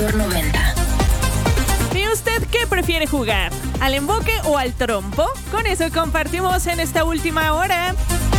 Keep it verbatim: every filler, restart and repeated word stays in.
Factor noventa. ¿Y usted qué prefiere jugar? ¿Al emboque o al trompo? Con eso compartimos en esta última hora.